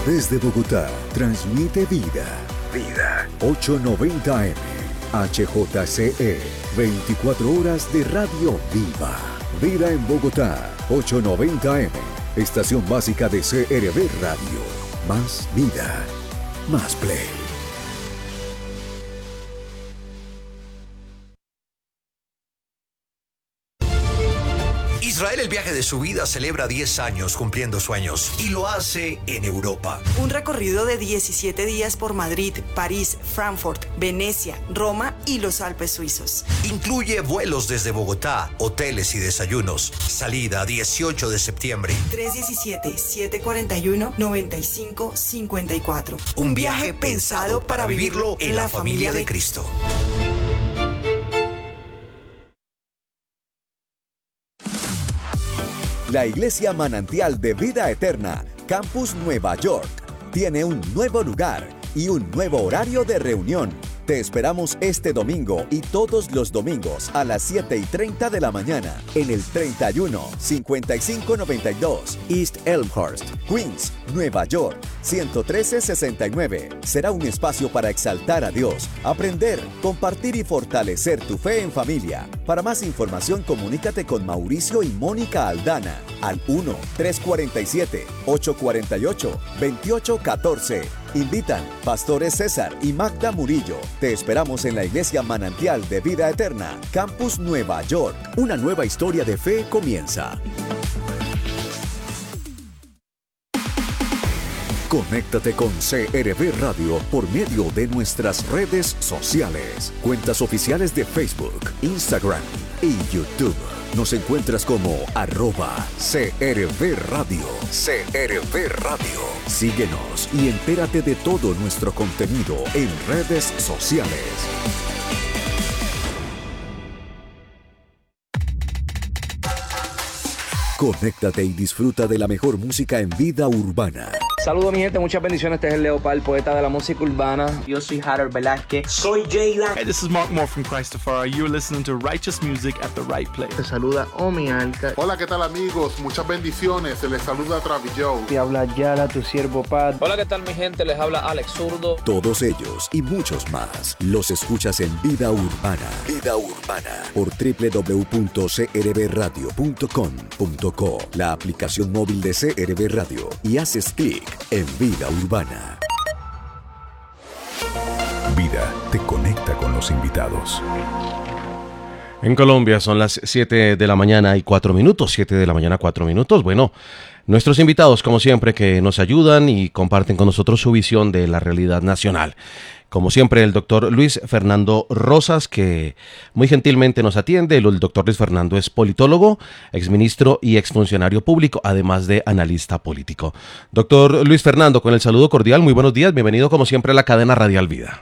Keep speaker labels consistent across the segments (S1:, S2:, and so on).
S1: Desde Bogotá, transmite Vida. Vida. 890 AM. HJCE. 24 horas de radio viva. Vida en Bogotá. 890 AM. Estación básica de CRB Radio. Más vida. Más play.
S2: Israel, el viaje de su vida, celebra 10 años cumpliendo sueños y lo hace en Europa.
S3: Un recorrido de 17 días por Madrid, París, Frankfurt, Venecia, Roma y los Alpes suizos.
S2: Incluye vuelos desde Bogotá, hoteles y desayunos. Salida 18 de septiembre.
S3: 317-741-9554.
S2: Un viaje pensado para vivirlo en la familia de Cristo.
S4: La Iglesia Manantial de Vida Eterna, Campus Nueva York, tiene un nuevo lugar y un nuevo horario de reunión. Te esperamos este domingo y todos los domingos a las 7:30 de la mañana en el 31-5592 East Elmhurst, Queens, Nueva York, 11369. Será un espacio para exaltar a Dios, aprender, compartir y fortalecer tu fe en familia. Para más información, comunícate con Mauricio y Mónica Aldana al 1-347-848-2814. Invitan Pastores César y Magda Murillo. Te esperamos en la Iglesia Manantial de Vida Eterna, Campus Nueva York. Una nueva historia de fe comienza.
S1: Conéctate con CRB Radio por medio de nuestras redes sociales, cuentas oficiales de Facebook, Instagram y YouTube. Nos encuentras como @CRB Radio. CRB Radio. Síguenos y entérate de todo nuestro contenido en redes sociales. Conéctate y disfruta de la mejor música en vida urbana.
S5: Saludos mi gente, muchas bendiciones. Este es el Leopard, poeta de la música urbana.
S6: Yo soy Harold Velázquez. Soy Jayla.
S7: Hey, this is Mark Moore from Christopher. You're listening to Righteous Music at the right place.
S8: Te saluda Omi Alca.
S9: Hola, ¿qué tal amigos? Muchas bendiciones. Se les saluda Travis Joe.
S10: Te habla Yala, tu siervo Pat.
S11: Hola, ¿qué tal mi gente? Les habla Alex Zurdo.
S1: Todos ellos y muchos más los escuchas en Vida Urbana. Vida Urbana por www.crbradio.com.co, la aplicación móvil de CRB Radio, y haces clic en Vida Urbana. Vida te conecta con los invitados.
S12: En Colombia son las 7 de la mañana y 4 minutos. 7 de la mañana, 4 minutos. Bueno, nuestros invitados, como siempre, que nos ayudan y comparten con nosotros su visión de la realidad nacional. Como siempre, el doctor Luis Fernando Rosas, que muy gentilmente nos atiende. El doctor Luis Fernando es politólogo, exministro y exfuncionario público, además de analista político. Doctor Luis Fernando, con el saludo cordial, muy buenos días. Bienvenido, como siempre, a la cadena Radial Vida.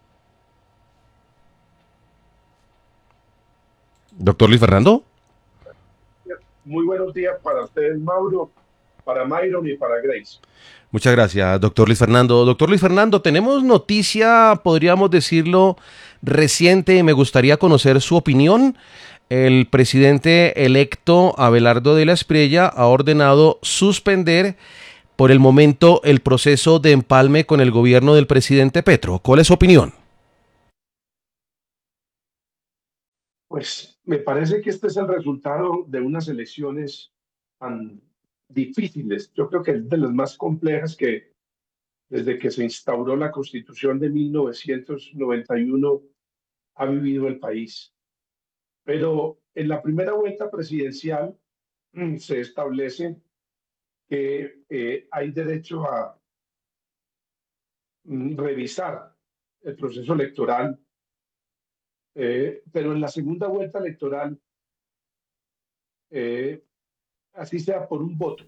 S12: Doctor Luis Fernando.
S13: Muy buenos días para ustedes, Mauro, para Myron y para Grace.
S12: Muchas gracias, doctor Luis Fernando. Doctor Luis Fernando, tenemos noticia, podríamos decirlo, reciente, y me gustaría conocer su opinión. El presidente electo Abelardo de la Espriella ha ordenado suspender por el momento el proceso de empalme con el gobierno del presidente Petro. ¿Cuál es su opinión?
S13: Pues me parece que este es el resultado de unas elecciones tan difíciles. Yo creo que es de las más complejas que desde que se instauró la Constitución de 1991 ha vivido el país. Pero en la primera vuelta presidencial se establece que hay derecho a revisar el proceso electoral, pero en la segunda vuelta electoral, así sea por un voto,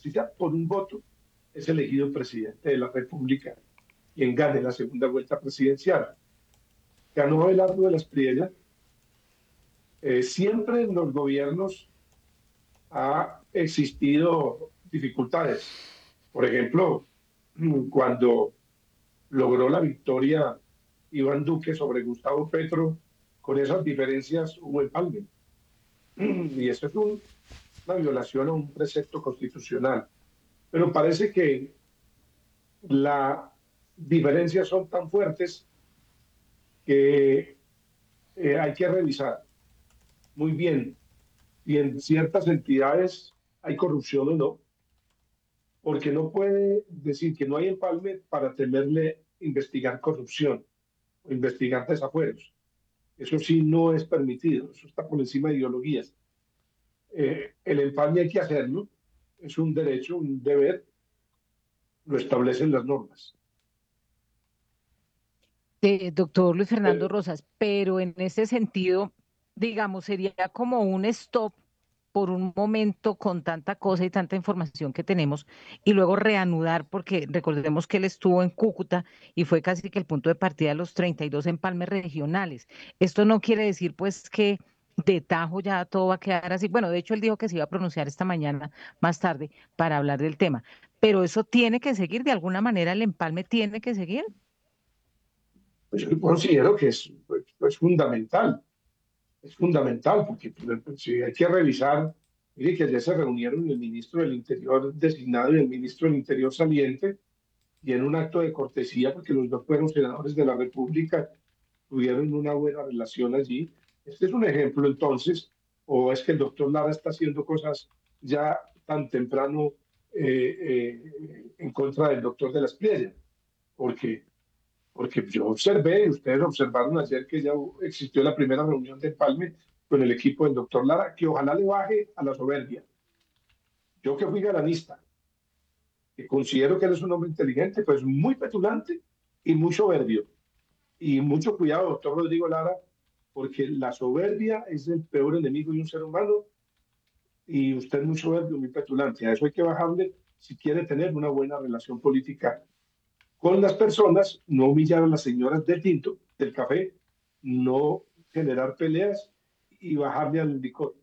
S13: es elegido presidente de la República quien gane la segunda vuelta presidencial. Ganó Abelardo de la Espriella. Siempre en los gobiernos ha existido dificultades. Por ejemplo, cuando logró la victoria Iván Duque sobre Gustavo Petro, con esas diferencias hubo empalme. Y eso es una violación a un precepto constitucional. Pero parece que las diferencias son tan fuertes que hay que revisar muy bien si en ciertas entidades hay corrupción o no, porque no puede decir que no hay empalme para temerle investigar corrupción o investigar desafueros. Eso sí no es permitido, eso está por encima de ideologías. El empalme hay que hacerlo, es un derecho, un deber, lo establecen las normas.
S8: Doctor Luis Fernando Rosas, pero en ese sentido, digamos, sería como un stop por un momento con tanta cosa y tanta información que tenemos y luego reanudar, porque recordemos que él estuvo en Cúcuta y fue casi que el punto de partida de los 32 empalmes regionales. Esto no quiere decir pues que de tajo ya todo va a quedar así. Bueno, de hecho él dijo que se iba a pronunciar esta mañana más tarde para hablar del tema, pero eso tiene que seguir, de alguna manera el empalme tiene que seguir.
S13: Pues yo considero que es fundamental. Es fundamental porque si hay que revisar, mire que ayer se reunieron el ministro del Interior designado y el ministro del Interior saliente, y en un acto de cortesía, porque los dos fueron senadores de la República, tuvieron una buena relación allí. Este es un ejemplo entonces, o es que el doctor Lara está haciendo cosas ya tan temprano en contra del doctor de la Espriella, porque yo observé, y ustedes observaron ayer que ya existió la primera reunión de empalme con el equipo del doctor Lara, que ojalá le baje a la soberbia. Yo que fui garanista, que considero que él es un hombre inteligente, pues muy petulante y muy soberbio. Y mucho cuidado, doctor Rodrigo Lara, porque la soberbia es el peor enemigo de un ser humano, y usted es muy soberbio, muy petulante. A eso hay que bajarle si quiere tener una buena relación política con las personas, no humillar a las señoras del tinto, del café, no generar peleas y bajarle al licor.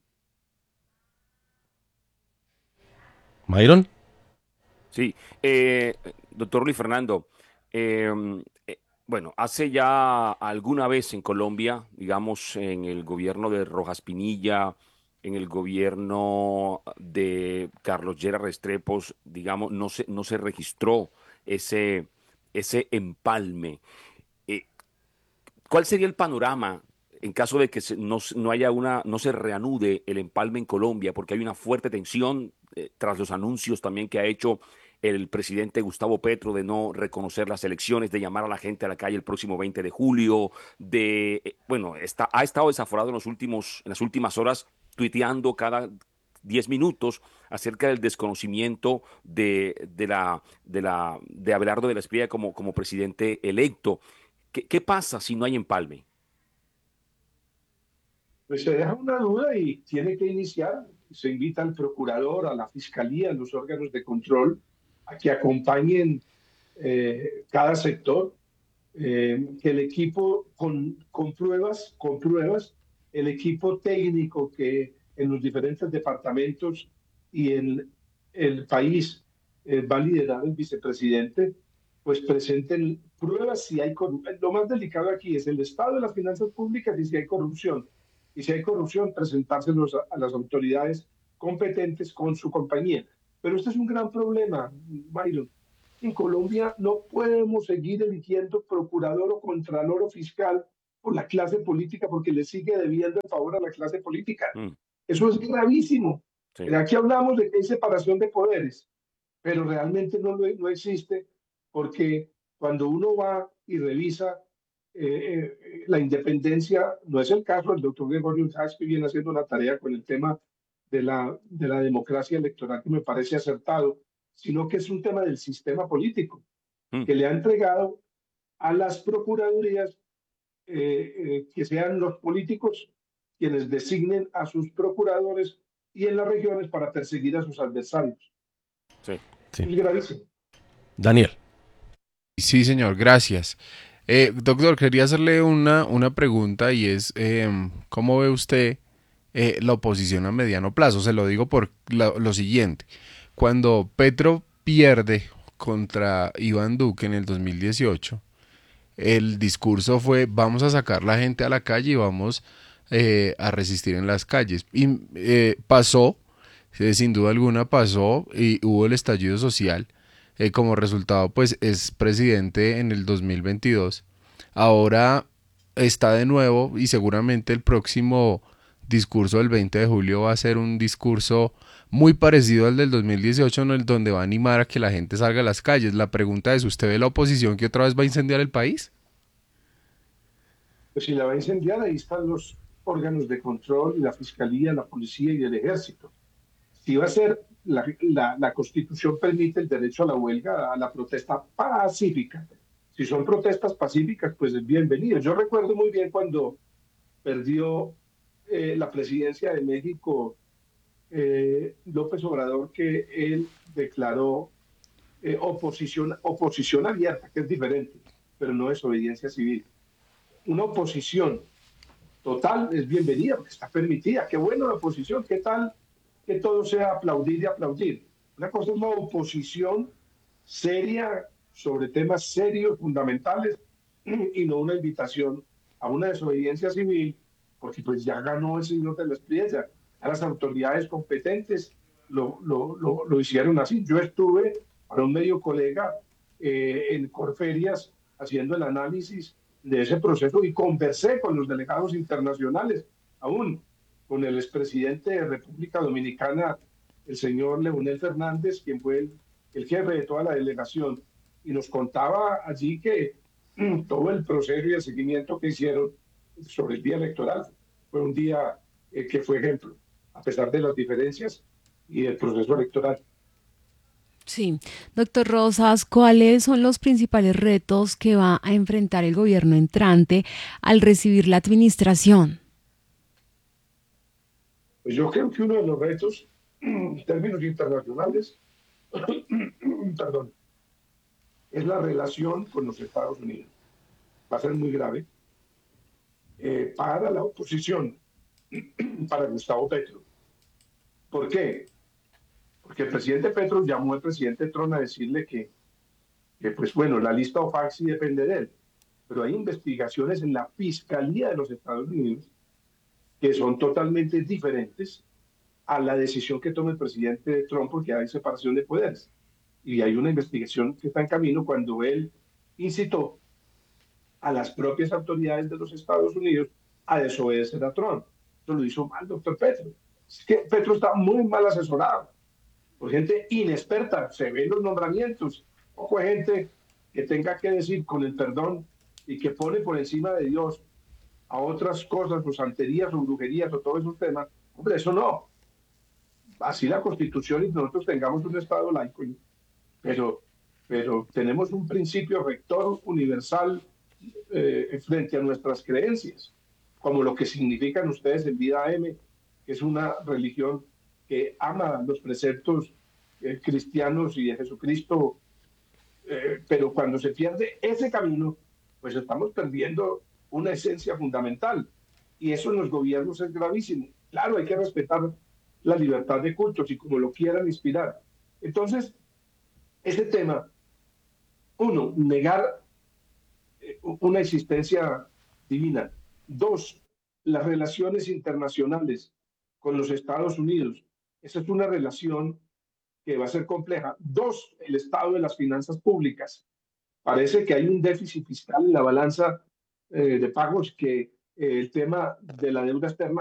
S12: ¿Myron?
S14: Sí, doctor Luis Fernando, bueno, hace ya alguna vez en Colombia, digamos, en el gobierno de Rojas Pinilla, en el gobierno de Carlos Llera Restrepo, digamos, no se registró ese empalme. ¿Cuál sería el panorama en caso de que no se reanude el empalme en Colombia? Porque hay una fuerte tensión tras los anuncios también que ha hecho el presidente Gustavo Petro de no reconocer las elecciones, de llamar a la gente a la calle el próximo 20 de julio, ha estado desaforado en las últimas horas, tuiteando cada 10 minutos acerca del desconocimiento de Abelardo de la Espriella como presidente electo. ¿Qué pasa si no hay empalme?
S13: Pues se deja una duda y tiene que iniciar. Se invita al procurador, a la fiscalía, a los órganos de control a que acompañen cada sector, que el equipo con pruebas, el equipo técnico que en los diferentes departamentos y en el país va a liderar el vicepresidente, pues presenten pruebas si hay corrupción. Lo más delicado aquí es el estado de las finanzas públicas y si hay corrupción. Y si hay corrupción, presentárselos a las autoridades competentes con su compañía. Pero este es un gran problema, Byron. En Colombia no podemos seguir eligiendo procurador o contralor o fiscal por la clase política porque le sigue debiendo en favor a la clase política. Eso es gravísimo. Sí. Aquí hablamos de que hay separación de poderes, pero realmente no existe, porque cuando uno va y revisa la independencia, no es el caso del doctor Gregorio Urtz, que viene haciendo una tarea con el tema de la democracia electoral que me parece acertado, sino que es un tema del sistema político, que le ha entregado a las procuradurías que sean los políticos quienes designen a sus procuradores y en las regiones para perseguir a sus adversarios.
S12: Sí.
S13: Es gravísimo.
S12: Daniel.
S15: Sí, señor, gracias. Doctor, quería hacerle una pregunta y es, ¿cómo ve usted la oposición a mediano plazo? Se lo digo por lo siguiente. Cuando Petro pierde contra Iván Duque en el 2018, el discurso fue: vamos a sacar la gente a la calle y vamos a resistir en las calles. Y pasó, sin duda alguna pasó, y hubo el estallido social. como resultado pues es presidente en el 2022. Ahora está de nuevo y seguramente el próximo discurso del 20 de julio va a ser un discurso muy parecido al del 2018, en el donde va a animar a que la gente salga a las calles. La pregunta es, ¿usted ve la oposición que otra vez va a incendiar el país?
S13: Pues si la va a incendiar, ahí están los órganos de control, la fiscalía, la policía y el ejército. Si va a ser, la Constitución permite el derecho a la huelga, a la protesta pacífica. Si son protestas pacíficas, pues es bienvenido. Yo recuerdo muy bien cuando perdió la presidencia de México López Obrador, que él declaró oposición abierta, que es diferente, pero no desobediencia civil. Una oposición total es bienvenida, porque está permitida. Qué bueno la oposición, qué tal que todo sea aplaudir y aplaudir. Una cosa es la oposición seria sobre temas serios, fundamentales, y no una invitación a una desobediencia civil, porque pues ya ganó el señor de la Espriella. A las autoridades competentes lo hicieron así. Yo estuve para un medio colega en Corferias haciendo el análisis de ese proceso y conversé con los delegados internacionales, aún con el expresidente de República Dominicana, el señor Leonel Fernández, quien fue el jefe de toda la delegación, y nos contaba allí que todo el proceso y el seguimiento que hicieron sobre el día electoral fue un día que fue ejemplo, a pesar de las diferencias y del proceso electoral.
S16: Sí, doctor Rosas, ¿cuáles son los principales retos que va a enfrentar el gobierno entrante al recibir la administración?
S13: Pues yo creo que uno de los retos, en términos internacionales, perdón, es la relación con los Estados Unidos. Va a ser muy grave para la oposición, para Gustavo Petro. ¿Por qué? Porque el presidente Petro llamó al presidente Trump a decirle que pues bueno, la lista OFAC sí depende de él, pero hay investigaciones en la Fiscalía de los Estados Unidos que son totalmente diferentes a la decisión que toma el presidente Trump, porque hay separación de poderes. Y hay una investigación que está en camino cuando él incitó a las propias autoridades de los Estados Unidos a desobedecer a Trump. Eso lo hizo mal doctor Petro. Es que Petro está muy mal asesorado por gente inexperta. Se ven los nombramientos. Poco gente que tenga que decir con el perdón y que pone por encima de Dios a otras cosas, o santerías o brujerías o todos esos temas. Hombre, eso no. Así la Constitución y nosotros tengamos un Estado laico, pero tenemos un principio rector universal frente a nuestras creencias, como lo que significan ustedes en Vida M, que es una religión que ama los preceptos cristianos y de Jesucristo, pero cuando se pierde ese camino, pues estamos perdiendo una esencia fundamental, y eso en los gobiernos es gravísimo. Claro, hay que respetar la libertad de cultos y como lo quieran inspirar. Entonces, ese tema, uno, negar una existencia divina. Dos, las relaciones internacionales con los Estados Unidos. Esa es una relación que va a ser compleja. Dos, el estado de las finanzas públicas. Parece que hay un déficit fiscal en la balanza de pagos, que el tema de la deuda externa